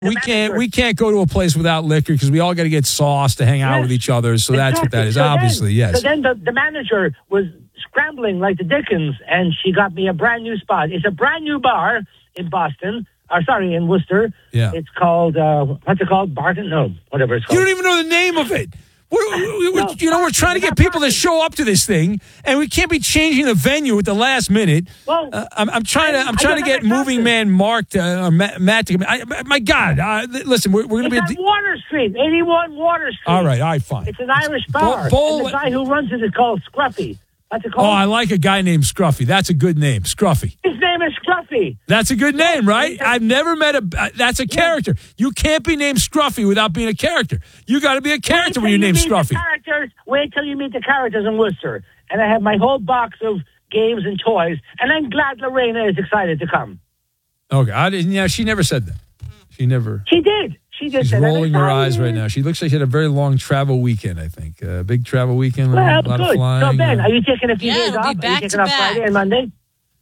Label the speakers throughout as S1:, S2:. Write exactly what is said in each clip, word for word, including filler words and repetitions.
S1: we can't we can't go to a place without liquor because we all got to get sauce to hang out
S2: Yes.
S1: with each other. So that's what that is.
S2: So
S1: Obviously,
S2: then,
S1: yes.
S2: So then the, the manager was scrambling like the Dickens, and she got me a brand new spot. It's a brand new bar in Boston. Or sorry, in Worcester.
S1: Yeah.
S2: It's called, uh, what's it called? Barton? No, whatever it's called.
S1: You don't even know the name of it. We're, we, we,
S2: No,
S1: you know, we're trying to get people to show up to this thing, and we can't be changing the venue at the last minute.
S2: Well,
S1: uh, I'm, I'm trying to, I'm
S2: I
S1: trying to
S2: don't
S1: get
S2: have a
S1: Moving
S2: doctor.
S1: Man Mark to, or Matt, Matt to come. I, my God, uh, listen, we're, we're going
S2: It's
S1: to be.
S2: on Water Street, eighty-one Water Street.
S1: All right, all right, fine.
S2: It's an Irish bar.
S1: Bull-
S2: and the guy who runs it is called Scruffy. What's it called?
S1: Oh, I like a guy named Scruffy. That's a good name, Scruffy.
S2: His name is Scruffy.
S1: That's a good name, right? I've never met a. Uh, that's a character. You can't be named Scruffy without being a character. You got to be a character
S2: Wait
S1: when
S2: till
S1: you're
S2: you
S1: named
S2: meet the
S1: Scruffy.
S2: characters. Wait till you meet the characters in Worcester. And I have my whole box of games and toys. And I'm glad Lorena is excited to come.
S1: Okay, I didn't. Yeah, she never said that. She never.
S2: She did. She did.
S1: She's
S2: that. I'm
S1: rolling her eyes
S2: excited.
S1: right now. She looks like she had a very long travel weekend, I think. A big travel weekend,
S2: Well,
S1: a lot
S2: good.
S1: of flying.
S2: So, Ben,
S1: uh,
S2: are you taking a few
S3: Yeah,
S2: days
S3: we'll
S2: off?
S3: be
S2: Are you
S3: back
S2: taking
S3: to
S2: off
S3: back.
S2: Friday and Monday?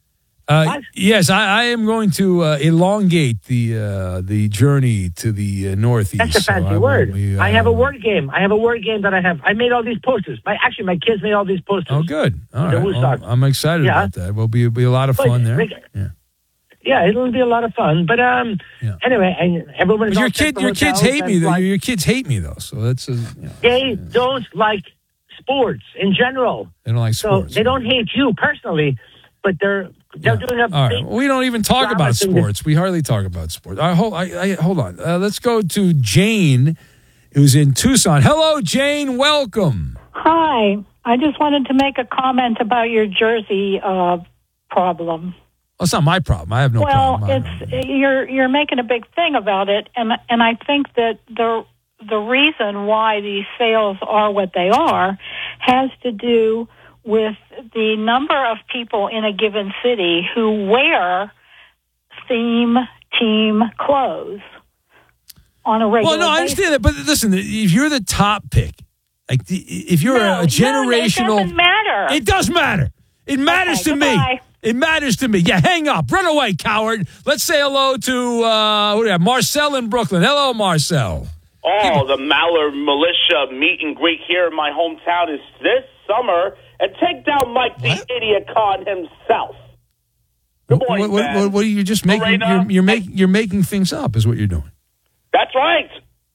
S1: uh,
S2: What?
S1: yes, I, I am going to uh, elongate the uh, the journey to the uh, northeast.
S2: That's a
S1: So
S2: fancy
S1: I will
S2: word.
S1: be, uh,
S2: I have a word game. I have a word game that I have. I made all these posters. My Actually, my kids made all these posters.
S1: Oh, good. All
S2: The
S1: right.
S2: Woodstock.
S1: Well, I'm excited
S2: Yeah.
S1: about that. Will be be a lot of
S2: But,
S1: fun there.
S2: like,
S1: Yeah.
S2: Yeah, it'll be a lot of fun. But um,
S1: Yeah.
S2: anyway, and everyone's
S1: But your
S2: all set
S1: kid,
S2: for
S1: your kids
S2: hotels
S1: hate me
S2: and
S1: though.
S2: flights.
S1: Your kids hate me though. So that's a, you know,
S2: They don't like sports in general.
S1: they don't like
S2: So
S1: sports.
S2: they don't hate you personally, but they're they're
S1: Yeah.
S2: doing a
S1: All right.
S2: big.
S1: Well, we don't even talk
S2: drama
S1: about
S2: thing that-
S1: sports. We hardly talk about sports. I, hold, I, I, hold on. Uh, let's go to Jane, who's in Tucson. Hello, Jane. Welcome.
S4: Hi. I just wanted to make a comment about your Jersey uh, problem.
S1: Well, it's not my problem. I have no
S4: well,
S1: problem.
S4: it's you're you're making a big thing about it, and and I think that the the reason why these sales are what they are has to do with the number of people in a given city who wear theme team clothes on a regular
S1: Well, no, I
S4: basis.
S1: understand that. But listen, if you're the top pick, like the, if you're
S4: No,
S1: a generational.
S4: No, it doesn't matter.
S1: It does matter. It matters
S4: Okay,
S1: to me.
S4: goodbye.
S1: It matters to me. Yeah, hang up. Run away, coward. Let's say hello to, uh, who do we have? Marcel in Brooklyn. Hello, Marcel.
S5: Oh, the Maller Militia meet and greet here in my hometown is this summer. And take down Mike
S1: What?
S5: the Idiot Con himself. Good morning,
S1: what, what,
S5: Ben.
S1: what, what are you just making?
S5: Lorena?
S1: You're, you're, make, you're making things up, is what you're doing.
S5: That's right.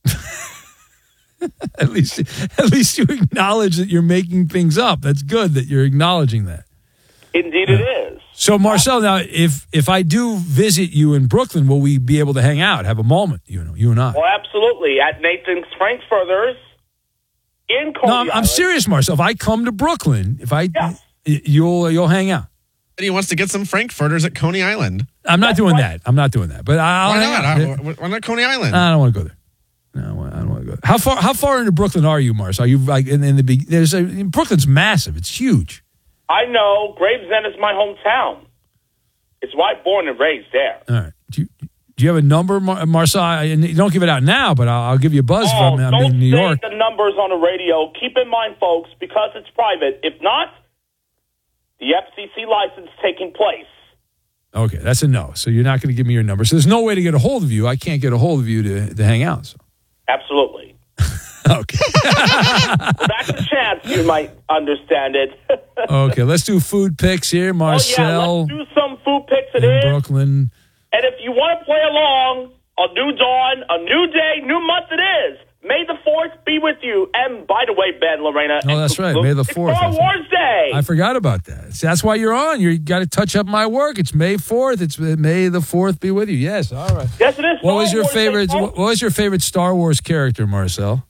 S1: At least, at least you acknowledge that you're making things up. That's good that you're acknowledging that.
S5: Indeed it is.
S1: So, Marcel, now if if I do visit you in Brooklyn, will we be able to hang out, have a moment? You know, you and I.
S5: Well, absolutely. At Nathan's Frankfurters in Coney
S1: No, I'm, I'm
S5: Island.
S1: serious, Marcel. If I come to Brooklyn, if I,
S5: Yeah.
S1: y- you'll you'll hang out.
S6: And he wants to get some Frankfurters at Coney Island.
S1: I'm not
S5: That's
S1: doing
S5: right.
S1: that. I'm not doing that. But I'll
S6: Why
S1: hang
S6: not?
S1: out.
S6: Why- Why not Coney Island?
S1: I don't want to go there. No, I don't want to go there. How far? How far into Brooklyn are you, Mars? Are you like in, in the big? There's a Brooklyn's massive. It's huge.
S5: I know. Gravesend is my hometown. It's why I'm born and raised there.
S1: All right. Do you, do you have a number, Mar- Marcel? I- And you don't give it out now, but I'll, I'll give you a buzz
S5: Oh,
S1: if I'm, I'm
S5: don't
S1: in New
S5: say
S1: York.
S5: the numbers on the radio. Keep in mind, folks, because it's private. If not, the F C C license taking place.
S1: Okay, that's a no. So you're not going to give me your number. So there's no way to get a hold of you. I can't get a hold of you to, to hang out. So.
S5: Absolutely.
S1: Okay.
S5: Well, that's a chance you might understand it.
S1: Okay, let's do food picks here,
S5: Oh, yeah,
S1: Marcel
S5: let's do some food picks it
S1: in
S5: is.
S1: Brooklyn.
S5: And if you want to play along, a new dawn, a new day, new month it is. May the fourth be with you. And by the way, Ben, Lorena.
S1: Oh, that's right. May the fourth.
S5: It's Star Wars Day.
S1: I forgot about that. See, that's why you're on. You got to touch up my work. It's May fourth. It's May the fourth be with you. Yes, all right.
S5: Yes, it is.
S1: What
S5: Star
S1: was your
S5: Wars Day,
S1: favorite?
S5: folks.
S1: What was your favorite Star Wars character, Marcel?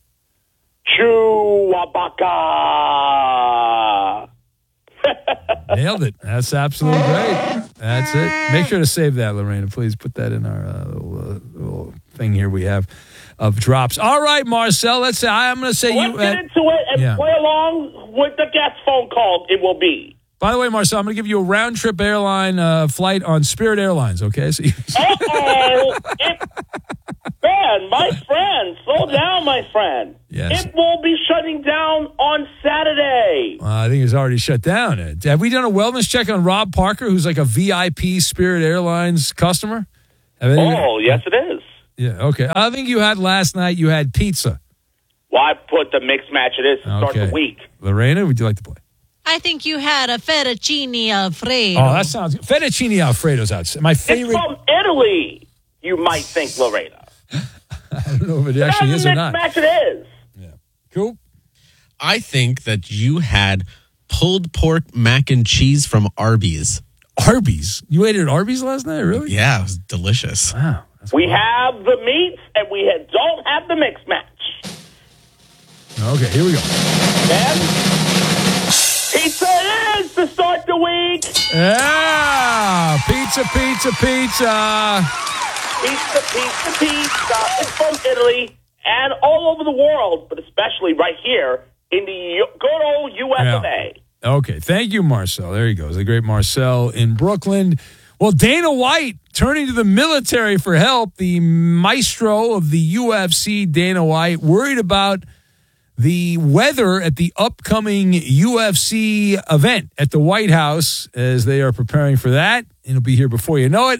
S5: Chewbacca.
S1: Nailed it. That's absolutely great. That's it. Make sure to save that, Lorena. Please put that in our uh, little, uh, little thing here we have of drops. All right, Marcel. Let's say I'm going to say
S5: Let's
S1: you.
S5: get
S1: Uh,
S5: into it and
S1: yeah.
S5: play along with the guest phone call. It will be.
S1: by the way, Marcel, I'm going to give you a round trip airline uh, flight on Spirit Airlines. Okay, so you,
S5: Uh-oh. It, Ben, my friend, slow down, my friend.
S1: Yes.
S5: It will be shutting down on Saturday.
S1: Uh, I think it's already shut down. Uh, Have we done a wellness check on Rob Parker, who's like a V I P Spirit Airlines customer? Have any-
S5: Oh, yes, it is.
S1: Yeah, okay. I think you had last night, you had pizza.
S5: Well, I put the mixed match it is to start
S1: Okay.
S5: the week.
S1: Lorena, would you like to play?
S3: I think you had a fettuccine alfredo.
S1: Oh, that sounds good. Fettuccine Alfredo's out. My
S5: It's
S1: favorite.
S5: from Italy, you might think, Lorena.
S1: I don't know if it actually
S5: That's
S1: is
S5: a
S1: or
S5: mixed
S1: not.
S5: match it is.
S1: Cool.
S6: I think that you had pulled pork mac and cheese from Arby's.
S1: Arby's. You ate at Arby's last night, really?
S6: Yeah, it was delicious.
S1: Wow. That's
S5: We
S1: wild.
S5: have the meats, and we ha- don't have the mixed match.
S1: Okay, here we go.
S5: And pizza it is to start the week.
S1: Yeah, pizza, pizza, pizza.
S5: Pizza, pizza, pizza. It's from Italy and all over the world, but especially right here in the U- good old U S of A.
S1: Okay, thank you, Marcel. There he goes, the great Marcel in Brooklyn. Well, Dana White turning to the military for help. The maestro of the U F C, Dana White, worried about the weather at the upcoming U F C event at the White House as they are preparing for that. It'll be here before you know it.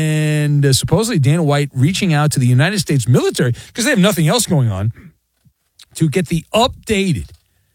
S1: And uh, supposedly Dana White reaching out to the United States military, because they have nothing else going on, to get the updated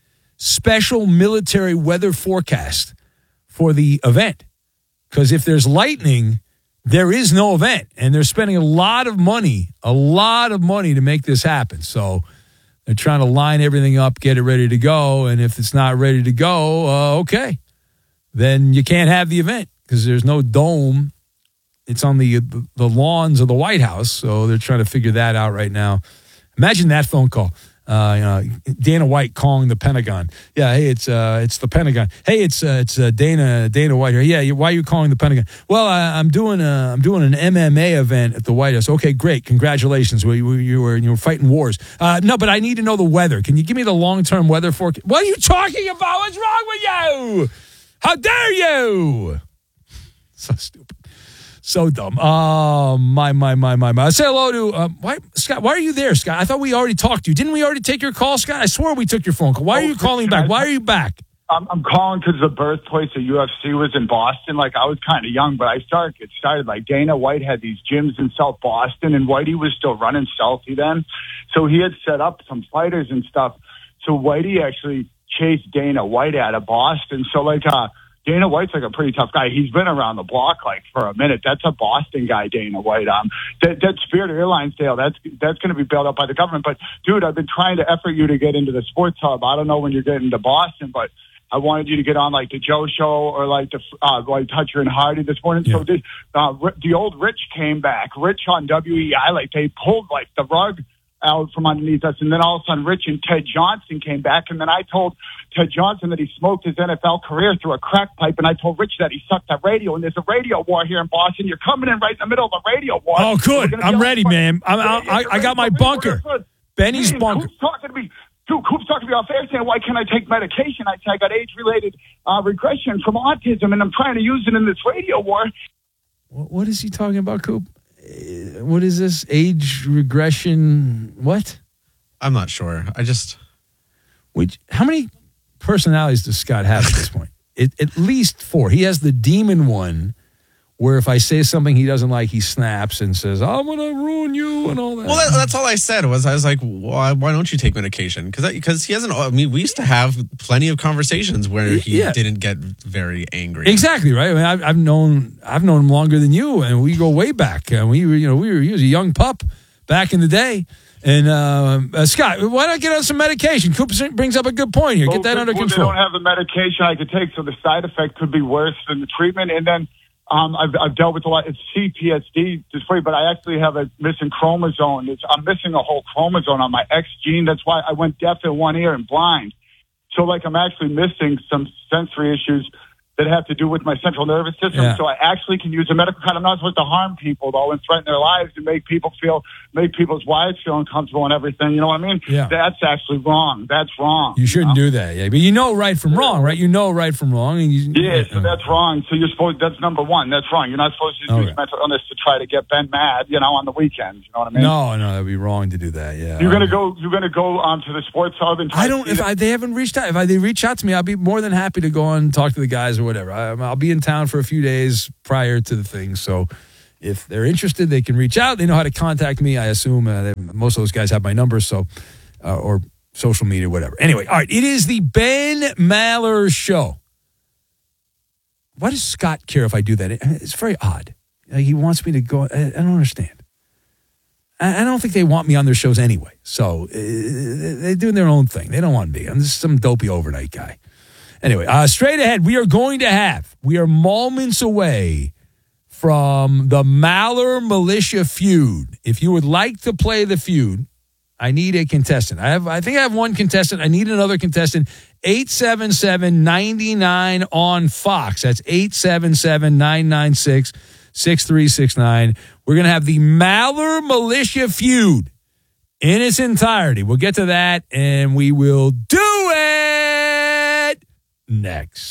S1: special military weather forecast for the event. Because if there's lightning, there is no event. And they're spending a lot of money, a lot of money to make this happen. So they're trying to line everything up, get it ready to go. And if it's not ready to go, uh, okay, then you can't have the event because there's no dome. It's on the the lawns of the White House. So they're trying to figure that out right now. Imagine that phone call. Uh, you know, Dana White calling the Pentagon. Yeah, hey, it's uh, it's the Pentagon. Hey, it's uh, it's uh, Dana Dana White here. Yeah, why are you calling the Pentagon? Well, I, I'm doing a, I'm doing an M M A event at the White House. Okay, great, congratulations. You, you were you were fighting wars. Uh, no, but I need to know the weather. Can you give me the long term weather forecast? What are you talking about? What's wrong with you? How dare you? So stupid. So dumb. Oh, my, my, my, my, my. Say hello to, um, why, Scott, why are you there, Scott? I thought we already talked to you. Didn't we already take your call, Scott? I swear we took your phone call. Why are you calling back? Why are you back?
S7: I'm, I'm calling because the birthplace of U F C was in Boston. Like, I was kind of young, but I started, it started like Dana White had these gyms in South Boston, and Whitey was still running Southie then. So he had set up some fighters and stuff. So Whitey actually chased Dana White out of Boston. So, like, uh, Dana White's like a pretty tough guy. He's been around the block like for a minute. That's a Boston guy, Dana White. Um, that, that Spirit Airlines deal, that's that's going to be bailed out by the government. But dude, I've been trying to effort you to get into the sports hub. I don't know when you're getting to Boston, but I wanted you to get on like the Joe Show or like the uh, like Toucher and Hardy this morning.
S1: Yeah.
S7: So this, uh, the old Rich came back. Rich on W E I, like they pulled like the rug out from underneath us, and then all of a sudden Rich and Ted Johnson came back, and then I told Ted Johnson that he smoked his N F L career through a crack pipe, and I told Rich that he sucked at radio, and there's a radio war here in Boston. You're coming in right in the middle of the radio war.
S1: Oh, good.
S7: We're gonna
S1: I'm
S7: be
S1: ready,
S7: on-
S1: man. I'm, I, I, I got my bunker. Benny's
S7: Dude,
S1: bunker.
S7: Coop's talking to me. Dude, Coop's talking to me off air saying, why can't I take medication? I say I got age-related uh, regression from autism, and I'm trying to use it in this radio war.
S1: What, what is he talking about, Coop? Uh, What is this? Age regression? What?
S6: I'm not sure. I just
S1: Which, how many personalities does Scott have at this point? It, at least four. He has the demon one where if I say something he doesn't like, he snaps and says, I'm going to ruin you and all that.
S6: well, that, that's all I said was I was like, why, why don't you take medication? Because because he hasn't. I mean, we used to have plenty of conversations where he
S1: Yeah.
S6: didn't get very angry.
S1: Exactly, right? I mean, I've, I've known I've known him longer than you, and we go way back. And we were, you know, we were he was a young pup back in the day. And uh, uh, Scott, why not get on some medication? Coop brings up a good point here. Get that
S7: well,
S1: under
S7: well,
S1: control.
S7: They don't have the medication I could take, so the side effect could be worse than the treatment. And then um, I've, I've dealt with a lot. It's C P S D dysphoria, but I actually have a missing chromosome. It's, I'm missing a whole chromosome on my X gene. That's why I went deaf in one ear and blind. So, like, I'm actually missing some sensory issues that have to do with my central nervous system.
S1: Yeah.
S7: So I actually can use a medical card. I'm not supposed to harm people, though, and threaten their lives and make people feel, make people's wives feel uncomfortable and everything. You know what I mean?
S1: Yeah.
S7: That's actually wrong. That's wrong.
S1: You shouldn't
S7: know?
S1: do that, yeah. But you know right from wrong, right? You know right from wrong. And you,
S7: Yeah, so that's wrong. So you're supposed, that's number one. That's wrong. You're not supposed to use
S1: Okay.
S7: mental illness to try to get Ben mad, you know, on the weekends. You know what I mean?
S1: No, no, that'd be wrong to do that, yeah.
S7: You're gonna go. You're gonna go um, to the sports hub and. Try
S1: I
S7: to
S1: don't.
S7: see
S1: If
S7: that-
S1: I, they haven't reached out, if I, they reach out to me, I'll be more than happy to go on and talk to the guys or whatever. I, I'll be in town for a few days prior to the thing. So, if they're interested, they can reach out. They know how to contact me. I assume uh, most of those guys have my number, so uh, or social media, whatever. Anyway, all right. It is the Ben Maller Show. Why does Scott care if I do that? It's very odd. He wants me to go. I don't understand. I don't think they want me on their shows anyway. So uh, they're doing their own thing. They don't want me. I'm just some dopey overnight guy. Anyway, uh, straight ahead, we are going to have, we are moments away from the Maller Militia feud. If you would like to play the feud, I need a contestant. I have, I think I have one contestant. I need another contestant. eight seven seven, nine nine on Fox. That's eight seven seven, nine nine six, six three six nine. We're going to have the Maller Militia feud in its entirety. We'll get to that, and we will do it next.